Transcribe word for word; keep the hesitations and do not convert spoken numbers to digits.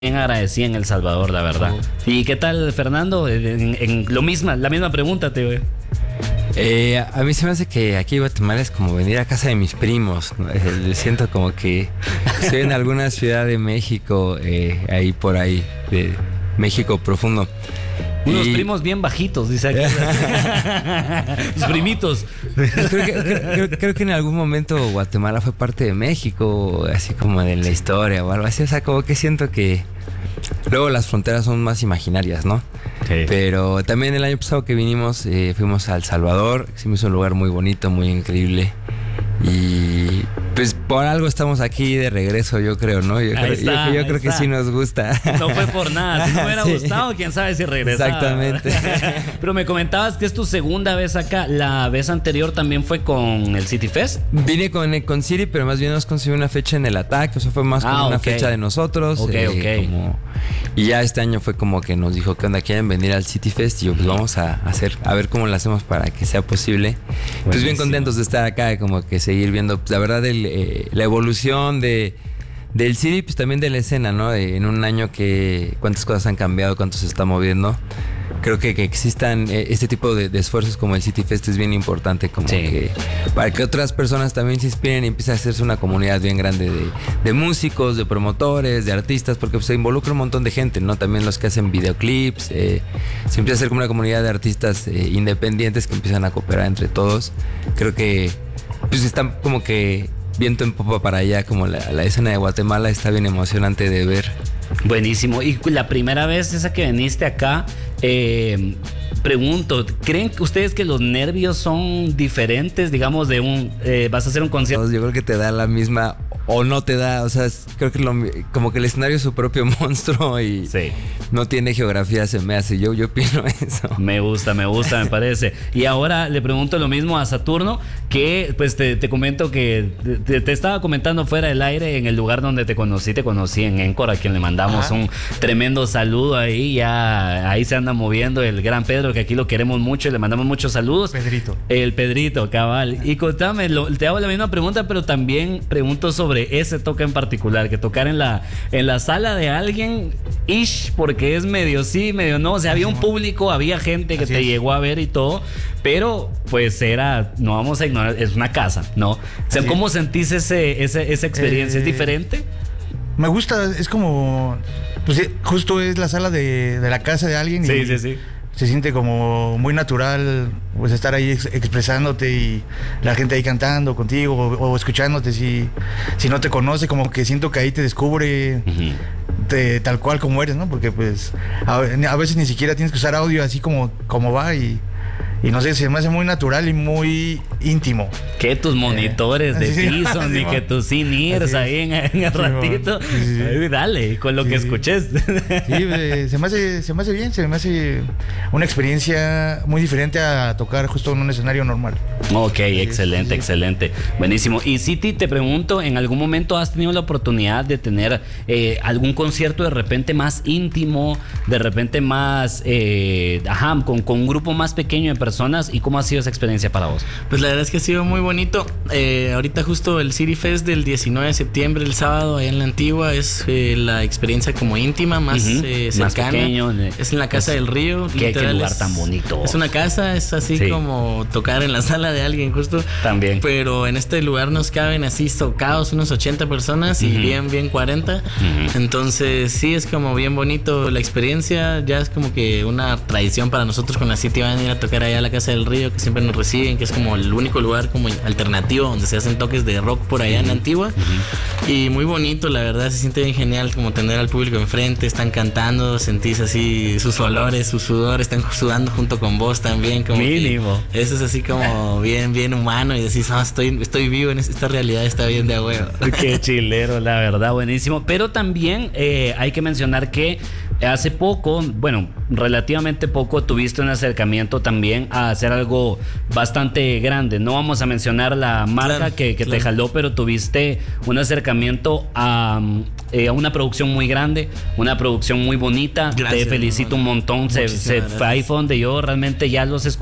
Bien agradecida en El Salvador, la verdad. ¿Y qué tal, Fernando? En, en lo misma, la misma pregunta, te veo. Eh, a mí se me hace que aquí Guatemala es como venir a casa de mis primos, ¿no? Eh, siento como que estoy en alguna ciudad de México, eh, ahí por ahí, de México profundo. Unos y... primos bien bajitos, dice aquí. Los primitos. Creo que, creo, creo que en algún momento Guatemala fue parte de México, así como de la historia o algo así. O sea, como que siento que luego las fronteras son más imaginarias, ¿no? Sí. Pero también el año pasado que vinimos, eh, fuimos a El Salvador. Se me hizo un lugar muy bonito, muy increíble. Y pues por algo estamos aquí de regreso, yo creo, ¿no? Yo creo, está, yo, yo creo que sí nos gusta. No fue por nada. Si no me hubiera sí. gustado, quién sabe si regresaba. Exactamente. Pero me comentabas que es tu segunda vez acá. La vez anterior también fue con el City Fest. Vine con, con City, pero más bien nos consiguió una fecha en el ataque. O sea, fue más como ah, una okay. fecha de nosotros. Ok, eh, ok. Como, y ya este año fue como que nos dijo que onda, quieren venir al City Fest. Y yo, pues vamos a hacer, a ver cómo lo hacemos para que sea posible. Buenísimo. Pues bien contentos de estar acá, como que seguir viendo, pues, la verdad, el, eh, la evolución de, del City, pues también de la escena, ¿no? De, en un año que cuántas cosas han cambiado, cuánto se está moviendo. Creo que que existan eh, este tipo de, de esfuerzos como el City Fest es bien importante, como sí. que para que otras personas también se inspiren y empiece a hacerse una comunidad bien grande de, de músicos, de promotores, de artistas, porque pues, se involucra un montón de gente, ¿no? También los que hacen videoclips, eh, se empieza a hacer como una comunidad de artistas eh, independientes que empiezan a cooperar entre todos. Creo que pues están como que viento en popa para allá, como la, la escena de Guatemala está bien emocionante de ver. Buenísimo. Y la primera vez esa que viniste acá, eh, pregunto, ¿creen que ustedes que los nervios son diferentes, digamos, de un, eh, vas a hacer un concierto? Yo creo que te da la misma o no te da, o sea, creo que lo, como que el escenario es su propio monstruo y sí. no tiene geografía, se me hace, yo, yo opino eso. Me gusta, me gusta, me parece. Y ahora le pregunto lo mismo a Saturno, que pues te, te comento que te, te estaba comentando fuera del aire en el lugar donde te conocí, te conocí en Encore, a quien le mandamos Ajá. un tremendo saludo ahí, ya ahí se anda moviendo el gran Pedro, que aquí lo queremos mucho y le mandamos muchos saludos. Pedrito. El Pedrito, cabal. Y contame, lo, te hago la misma pregunta, pero también pregunto sobre ese toque en particular, que tocar en la, en la sala de alguien, ish, porque es medio sí, medio no, o sea, había un público, había gente que Así te es. llegó a ver y todo, pero pues era, no vamos a ignorar, es una casa, ¿no? O sea, Así ¿cómo es. sentís ese, ese, esa experiencia? Eh, ¿Es diferente? Me gusta, es como, pues justo es la sala de, de la casa de alguien. Sí, y, sí, sí. Se siente como muy natural, pues estar ahí ex- expresándote y la gente ahí cantando contigo o, o escuchándote. Si, si no te conoce, como que siento que ahí te descubre uh-huh. te, tal cual como eres, ¿no? Porque pues a, a veces ni siquiera tienes que usar audio así como, como va y... Y no sé, se me hace muy natural y muy íntimo. Que tus monitores eh, de sí, piso, sí, ni sí, que tus in-ears ahí en, en el sí, ratito. Sí, sí. Ay, dale, con lo sí, que escuches. Sí, eh, se, me hace, se me hace bien, se me hace una experiencia muy diferente a tocar justo en un escenario normal. Ok, sí, excelente, sí, sí. excelente. Buenísimo. Y City, te pregunto, ¿en algún momento has tenido la oportunidad de tener eh, algún concierto de repente más íntimo, de repente más, eh, ajá, con, con un grupo más pequeño de personas? ¿Y cómo ha sido esa experiencia para vos? Pues la verdad es que ha sido muy bonito. Eh, ahorita justo el City Fest del diecinueve de septiembre, el sábado, allá en la Antigua, es eh, la experiencia como íntima, más uh-huh. eh, cercana. Más pequeño. Es en la Casa es, del Río. Qué, qué lugar es, tan bonito. Es una casa, es así sí. como tocar en la sala de alguien justo. También. Pero en este lugar nos caben así tocados unos ochenta personas uh-huh. y bien, bien cuarenta. Uh-huh. Entonces sí es como bien bonito la experiencia. Ya es como que una tradición para nosotros con la City van a ir a tocar allá a la Casa del Río, que siempre nos reciben, que es como el único lugar como alternativo donde se hacen toques de rock por allá uh-huh. en Antigua. Uh-huh. Y muy bonito, la verdad, se siente bien genial como tener al público enfrente, están cantando, sentís así sus olores, su sudor, están sudando junto con vos también. Como mínimo. Eso es así como bien, bien humano y decís, ah, estoy, estoy vivo en esta realidad, está bien de a huevo. Qué chilero, la verdad, buenísimo. Pero también eh, hay que mencionar que hace poco, bueno, relativamente poco, tuviste un acercamiento también a hacer algo bastante grande. No vamos a mencionar la marca claro, que, que claro. te jaló, pero tuviste un acercamiento a, eh, a una producción muy grande, una producción muy bonita. Gracias, te felicito un montón. Se, se, ahí fue donde yo realmente ya los escuché.